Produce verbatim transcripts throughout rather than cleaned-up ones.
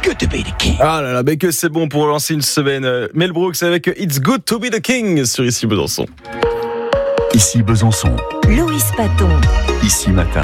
good to be the king. Ah là là, mais que c'est bon pour lancer une semaine. Mel Brooks avec It's Good to be the King sur Ici Besançon. Ici Besançon. Loïs Paton. Ici Matin.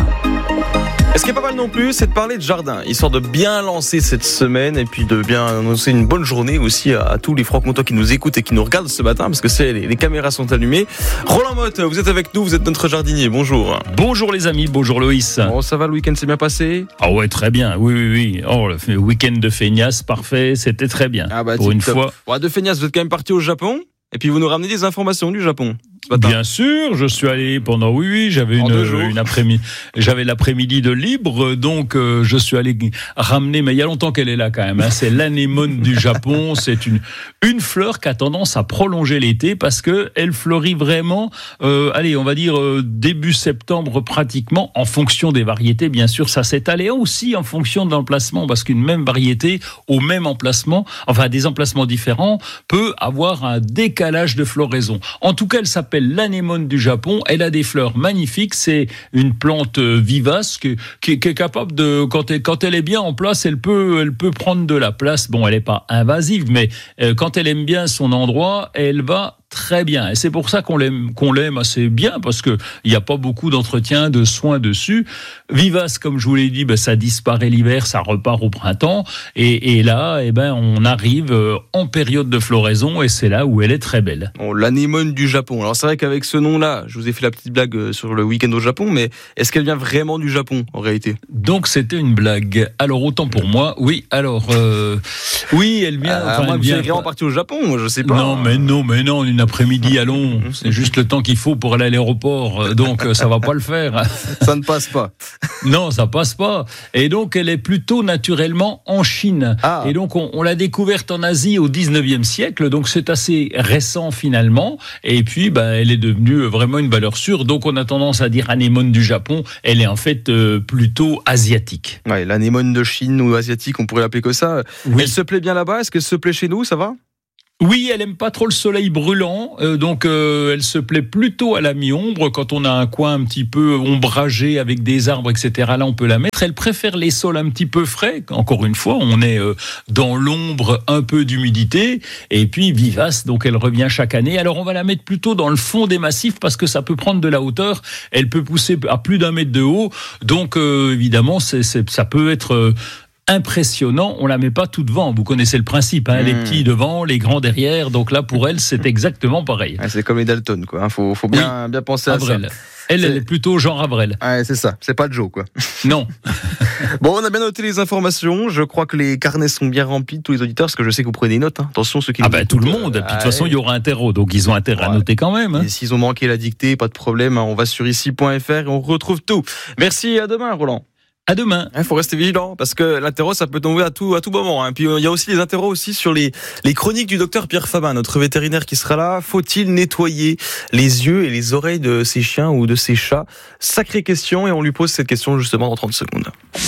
Et ce qui est pas mal non plus, c'est de parler de jardin, histoire de bien lancer cette semaine et puis de bien annoncer une bonne journée aussi à, à tous les francs-comtois qui nous écoutent et qui nous regardent ce matin, parce que c'est, les, les caméras sont allumées. Roland Motte, vous êtes avec nous, vous êtes notre jardinier, bonjour. Bonjour les amis, bonjour Loïs. Bon, ça va, le week-end s'est bien passé? Ah ouais, très bien, oui, oui, oui. Oh, le week-end de feignasse, parfait, c'était très bien. Ah bah, pour une top. fois. Ouais, de feignasse, vous êtes quand même parti au Japon, et puis vous nous ramenez des informations du Japon. Bien sûr, je suis allé pendant oui oui, j'avais une, une après-midi, j'avais l'après-midi de libre, donc euh, je suis allé ramener, mais il y a longtemps qu'elle est là quand même. Hein, c'est l'anémone du Japon, c'est une une fleur qui a tendance à prolonger l'été parce que elle fleurit vraiment. Euh, allez, on va dire euh, début septembre pratiquement, en fonction des variétés. Bien sûr, ça s'étale et aussi en fonction de l'emplacement, parce qu'une même variété au même emplacement, enfin des emplacements différents, peut avoir un décalage de floraison. En tout cas, elle s'appelle l'anémone du Japon. Elle a des fleurs magnifiques. C'est une plante vivace qui, qui, qui est capable de, quand elle, quand elle est bien en place, elle peut, elle peut prendre de la place. Bon, elle n'est pas invasive, mais euh, quand elle aime bien son endroit, elle va très bien. Et c'est pour ça qu'on l'aime, qu'on l'aime assez bien, parce que il n'y a pas beaucoup d'entretien, de soins dessus. Vivace, comme je vous l'ai dit, ben, ça disparaît l'hiver, ça repart au printemps. Et, et là, eh ben, on arrive en période de floraison, et c'est là où elle est très belle. Bon, l'anémone du Japon. Alors c'est vrai qu'avec ce nom-là, je vous ai fait la petite blague sur le week-end au Japon, mais est-ce qu'elle vient vraiment du Japon, en réalité? Donc c'était une blague. Alors autant pour moi, oui. Alors euh, oui, elle vient. Ah, enfin, moi, elle vous vient êtes vraiment parti au Japon, moi, je sais pas. Non, mais non, mais non. Une après-midi, allons. C'est juste le temps qu'il faut pour aller à l'aéroport. Donc ça va pas le faire. Ça ne passe pas. Non, ça passe pas. Et donc elle est plutôt naturellement en Chine. Ah. Et donc on, on l'a découverte en Asie au dix-neuvième siècle. Donc c'est assez récent finalement. Et puis bah, elle est devenue vraiment une valeur sûre. Donc on a tendance à dire anémone du Japon. Elle est en fait euh, plutôt asiatique. Ouais, l'anémone de Chine ou asiatique, on pourrait l'appeler que ça. Oui. Elle se plaît bien là-bas? Est-ce qu'elle se plaît chez nous? Ça va? Oui, elle aime pas trop le soleil brûlant, euh, donc euh, elle se plaît plutôt à la mi-ombre. Quand on a un coin un petit peu ombragé avec des arbres, et cetera, là on peut la mettre. Elle préfère les sols un petit peu frais. Encore une fois, on est euh, dans l'ombre, un peu d'humidité, et puis vivace, donc elle revient chaque année. Alors on va la mettre plutôt dans le fond des massifs parce que ça peut prendre de la hauteur. Elle peut pousser à plus d'un mètre de haut, donc euh, évidemment c'est, c'est, ça peut être... Euh, impressionnant, on la met pas tout devant. Vous connaissez le principe, hein, mmh. les petits devant, les grands derrière. Donc là, pour elle, c'est exactement pareil. Ouais, c'est comme les Dalton, quoi. Faut, faut bien, oui. bien penser à Avril. ça. Elle, c'est... elle est plutôt genre Avril. Ouais, c'est ça. C'est pas Joe, quoi. Non. Bon, on a bien noté les informations. Je crois que les carnets sont bien remplis de tous les auditeurs, parce que je sais que vous prenez des notes. Hein. Attention, ceux qui. Ah ben bah, tout le monde. Puis de toute façon, il y aura un terreau, donc ils ont intérêt ouais. à noter quand même. Hein. Et s'ils ont manqué la dictée, pas de problème. Hein. On va sur ici point f r et on retrouve tout. Merci et à demain, Roland. À demain. Il faut rester vigilant parce que l'interro ça peut tomber à tout à tout moment. Hein. Puis il y a aussi des interros aussi sur les les chroniques du docteur Pierre Fabin, notre vétérinaire qui sera là. Faut-il nettoyer les yeux et les oreilles de ses chiens ou de ses chats? Sacrée question, et on lui pose cette question justement dans trente secondes.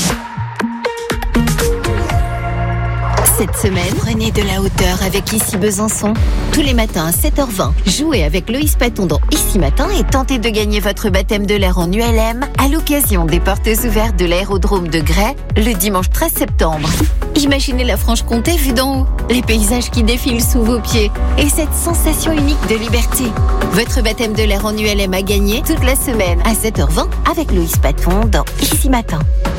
Cette semaine, prenez de la hauteur avec Ici Besançon. Tous les matins à sept heures vingt, jouez avec Loïs Paton dans Ici Matin et tentez de gagner votre baptême de l'air en U L M à l'occasion des portes ouvertes de l'aérodrome de Gray le dimanche treize septembre. Imaginez la Franche-Comté vue d'en haut, les paysages qui défilent sous vos pieds et cette sensation unique de liberté. Votre baptême de l'air en U L M à gagner toute la semaine à sept heures vingt avec Loïs Paton dans Ici Matin.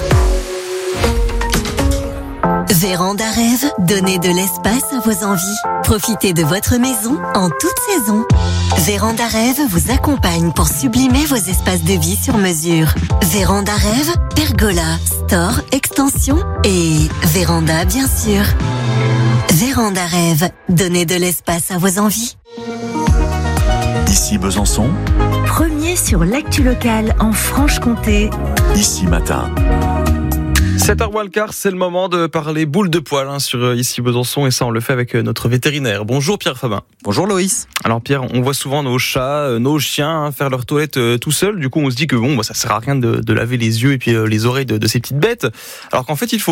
Véranda Rêve, donnez de l'espace à vos envies. Profitez de votre maison en toute saison. Véranda Rêve vous accompagne pour sublimer vos espaces de vie sur mesure. Véranda Rêve, pergola, store, extension et véranda bien sûr. Véranda Rêve, donnez de l'espace à vos envies. Ici Besançon. Premier sur l'actu locale en Franche-Comté. Ici Matin. sept heures moins le quart, c'est le moment de parler boule de poil hein, sur Ici Besançon, et ça on le fait avec notre vétérinaire. Bonjour Pierre Fabin. Bonjour Loïs. Alors Pierre, on voit souvent nos chats, nos chiens hein, faire leur toilette euh, tout seuls. Du coup on se dit que bon, bah, ça sert à rien de, de laver les yeux et puis euh, les oreilles de, de ces petites bêtes, alors qu'en fait il faut.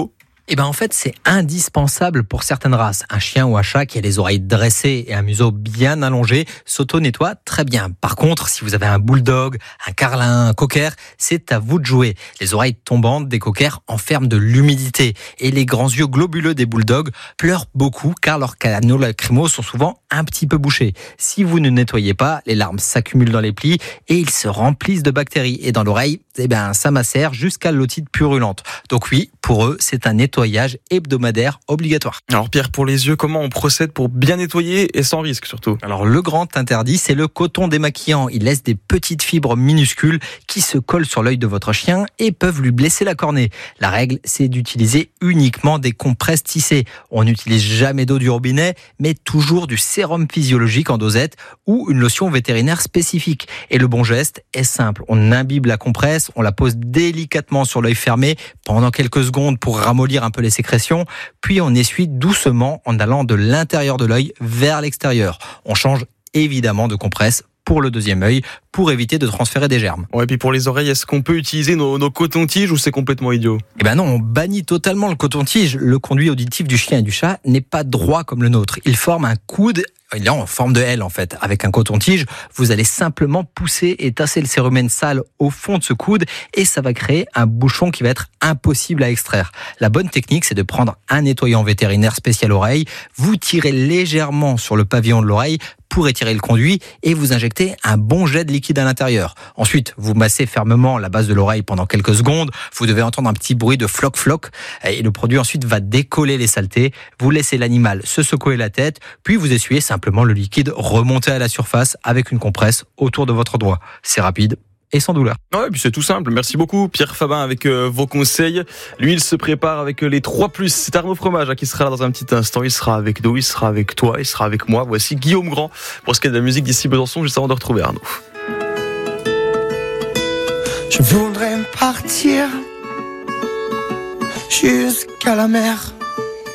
Eh ben en fait, c'est indispensable pour certaines races. Un chien ou un chat qui a les oreilles dressées et un museau bien allongé s'auto-nettoie très bien. Par contre, si vous avez un bulldog, un carlin, un cocker, c'est à vous de jouer. Les oreilles tombantes des cockers enferment de l'humidité et les grands yeux globuleux des bulldogs pleurent beaucoup car leurs canaux lacrymaux sont souvent un petit peu bouchés. Si vous ne nettoyez pas, les larmes s'accumulent dans les plis et ils se remplissent de bactéries. Et dans l'oreille, eh ben, ça macère jusqu'à l'otite purulente. Donc oui, pour eux, c'est un nettoyage hebdomadaire obligatoire. Alors Pierre, pour les yeux, comment on procède pour bien nettoyer et sans risque surtout? Alors le grand interdit, c'est le coton démaquillant. Il laisse des petites fibres minuscules qui se collent sur l'œil de votre chien et peuvent lui blesser la cornée. La règle, c'est d'utiliser uniquement des compresses tissées. On n'utilise jamais d'eau du robinet, mais toujours du sérum physiologique en dosette ou une lotion vétérinaire spécifique. Et le bon geste est simple. On imbibe la compresse, on la pose délicatement sur l'œil fermé pendant quelques secondes pour ramollir un peu les sécrétions, puis on essuie doucement en allant de l'intérieur de l'œil vers l'extérieur. On change évidemment de compresse pour le deuxième œil pour éviter de transférer des germes. Ouais, et puis pour les oreilles, est-ce qu'on peut utiliser nos, nos cotons-tiges ou c'est complètement idiot? Eh ben non, on bannit totalement le coton-tige. Le conduit auditif du chien et du chat n'est pas droit comme le nôtre. Il forme un coude. Il est en forme de L en fait. Avec un coton-tige, vous allez simplement pousser et tasser le cérumen sale au fond de ce coude et ça va créer un bouchon qui va être impossible à extraire. La bonne technique, c'est de prendre un nettoyant vétérinaire spécial oreille, vous tirez légèrement sur le pavillon de l'oreille pour étirer le conduit et vous injectez un bon jet de liquide à l'intérieur. Ensuite, vous massez fermement la base de l'oreille pendant quelques secondes. Vous devez entendre un petit bruit de floc-floc et le produit ensuite va décoller les saletés. Vous laissez l'animal se secouer la tête, puis vous essuyez simplement le liquide remonter à la surface avec une compresse autour de votre doigt. C'est rapide et sans douleur. Ouais, puis c'est tout simple. Merci beaucoup Pierre Fabin avec euh, vos conseils. Lui, il se prépare avec euh, les trois plus. C'est Arnaud Fromage hein, qui sera là dans un petit instant. Il sera avec nous, il sera avec toi, il sera avec moi. Voici Guillaume Grand pour ce qui est de la musique d'ici Besançon, juste avant de retrouver Arnaud. Je voudrais partir jusqu'à la mer,